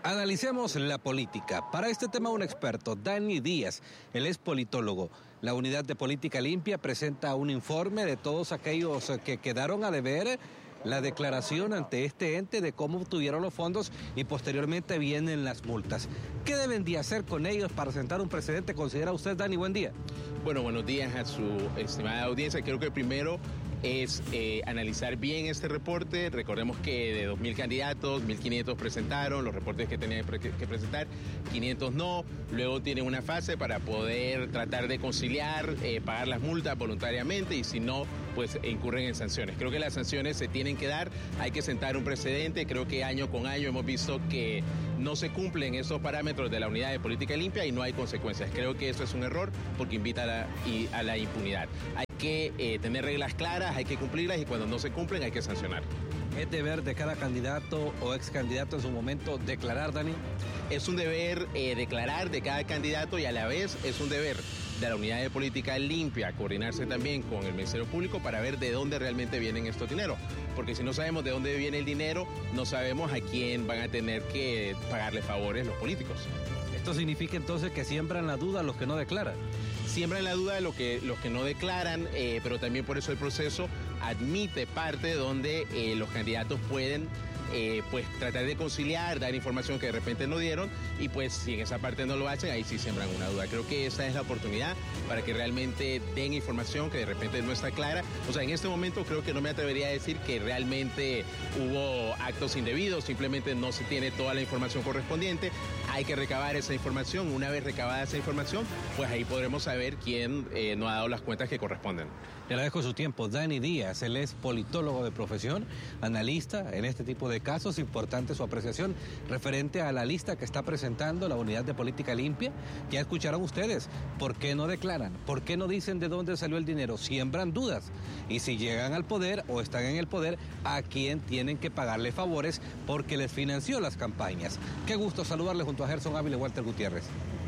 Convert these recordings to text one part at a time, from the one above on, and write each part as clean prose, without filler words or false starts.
Analicemos la política. Para este tema un experto, Dani Díaz, él es politólogo. La Unidad de Política Limpia presenta un informe de todos aquellos que quedaron a deber la declaración ante este ente de cómo obtuvieron los fondos y posteriormente vienen las multas. ¿Qué deben de hacer con ellos para sentar un precedente? ¿Considera usted, Dani? Buen día. Bueno, buenos días a su estimada audiencia. Creo que primero es analizar bien este reporte. Recordemos que de 2.000 candidatos, 1.500 presentaron los reportes que tenían que presentar, 500 no. Luego tienen una fase para poder tratar de conciliar, pagar las multas voluntariamente y si no, pues incurren en sanciones. Creo que las sanciones se tienen que dar, hay que sentar un precedente. Creo que año con año hemos visto que no se cumplen esos parámetros de la Unidad de Política Limpia y no hay consecuencias. Creo que eso es un error porque invita a la impunidad. Hay que tener reglas claras, hay que cumplirlas y cuando no se cumplen hay que sancionar. ¿Es deber de cada candidato o ex candidato en su momento declarar, Dani? Es un deber declarar de cada candidato y a la vez es un deber de la Unidad de Política Limpia coordinarse también con el Ministerio Público para ver de dónde realmente vienen estos dineros. Porque si no sabemos de dónde viene el dinero, no sabemos a quién van a tener que pagarle favores los políticos. ¿Esto significa entonces que siembran la duda los que no declaran? Siembran la duda de los que no declaran, pero también por eso el proceso admite parte donde los candidatos pueden pues tratar de conciliar, dar información que de repente no dieron y pues si en esa parte no lo hacen, ahí sí siembran una duda. Creo que esa es la oportunidad para que realmente den información que de repente no está clara. O sea, en este momento creo que no me atrevería a decir que realmente hubo actos indebidos, simplemente no se tiene toda la información correspondiente. Hay que recabar esa información. Una vez recabada esa información, pues ahí podremos saber quién no ha dado las cuentas que corresponden. Le agradezco su tiempo. Dani Díaz, él es politólogo de profesión, analista en este tipo de casos. Importante su apreciación referente a la lista que está presentando la Unidad de Política Limpia. Ya escucharon ustedes, ¿por qué no declaran? ¿Por qué no dicen de dónde salió el dinero? Siembran dudas. Y si llegan al poder o están en el poder, ¿a quién tienen que pagarle favores porque les financió las campañas? Qué gusto saludarle junto a Gerson Ávila y Walter Gutiérrez.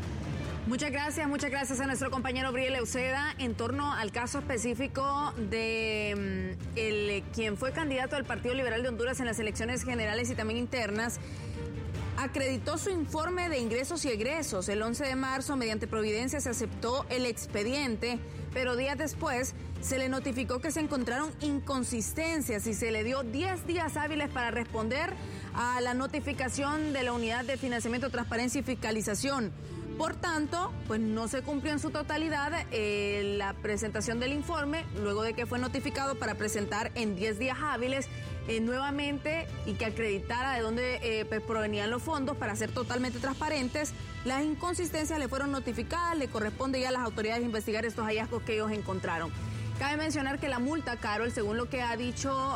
Muchas gracias a nuestro compañero Briel Uceda en torno al caso específico de quien fue candidato del Partido Liberal de Honduras en las elecciones generales y también internas. Acreditó su informe de ingresos y egresos. El 11 de marzo, mediante providencia, se aceptó el expediente, pero días después se le notificó que se encontraron inconsistencias y se le dio 10 días hábiles para responder a la notificación de la Unidad de Financiamiento, Transparencia y Fiscalización. Por tanto, pues no se cumplió en su totalidad la presentación del informe, luego de que fue notificado para presentar en 10 días hábiles nuevamente y que acreditara de dónde provenían los fondos para ser totalmente transparentes. Las inconsistencias le fueron notificadas, le corresponde ya a las autoridades investigar estos hallazgos que ellos encontraron. Cabe mencionar que la multa, Carol, según lo que ha dicho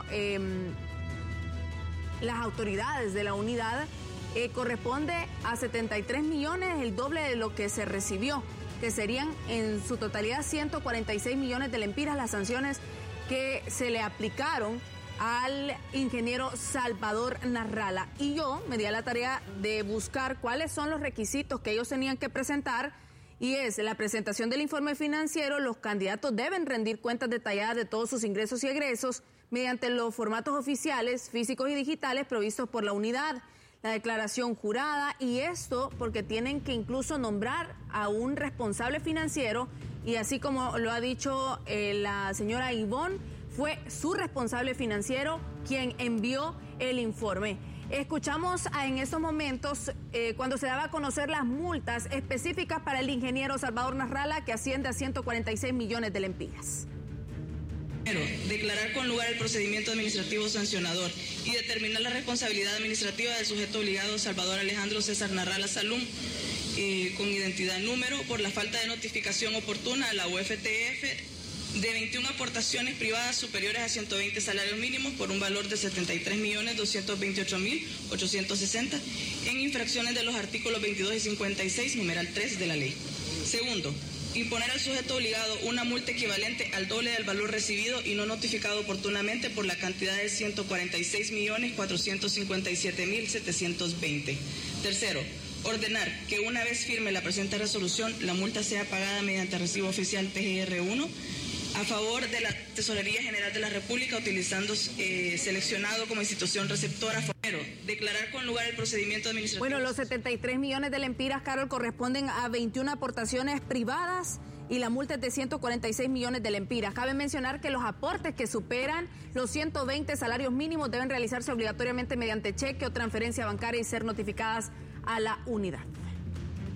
las autoridades de la unidad, corresponde a 73 millones, el doble de lo que se recibió, que serían en su totalidad 146 millones de lempiras las sanciones que se le aplicaron al ingeniero Salvador Narrala. Y yo me di a la tarea de buscar cuáles son los requisitos que ellos tenían que presentar, y es la presentación del informe financiero. Los candidatos deben rendir cuentas detalladas de todos sus ingresos y egresos mediante los formatos oficiales, físicos y digitales provistos por la unidad. La declaración jurada, y esto porque tienen que incluso nombrar a un responsable financiero, y así como lo ha dicho la señora Ivonne, fue su responsable financiero quien envió el informe. Escuchamos en estos momentos cuando se daba a conocer las multas específicas para el ingeniero Salvador Narrala, que asciende a 146 millones de lempiras. Primero, declarar con lugar el procedimiento administrativo sancionador y determinar la responsabilidad administrativa del sujeto obligado Salvador Alejandro César Narrala Salum, con identidad número, por la falta de notificación oportuna a la UFTF de 21 aportaciones privadas superiores a 120 salarios mínimos por un valor de 73.228.860 en infracciones de los artículos 22 y 56, numeral 3 de la ley. Segundo, imponer al sujeto obligado una multa equivalente al doble del valor recibido y no notificado oportunamente por la cantidad de 146.457.720. Tercero, ordenar que una vez firme la presente resolución, la multa sea pagada mediante recibo oficial PGR 1 a favor de la Tesorería General de la República, utilizando seleccionado como institución receptora. Declarar con lugar el procedimiento administrativo. Bueno, los 73 millones de lempiras, Carol, corresponden a 21 aportaciones privadas y la multa es de 146 millones de lempiras. Cabe mencionar que los aportes que superan los 120 salarios mínimos deben realizarse obligatoriamente mediante cheque o transferencia bancaria y ser notificadas a la unidad.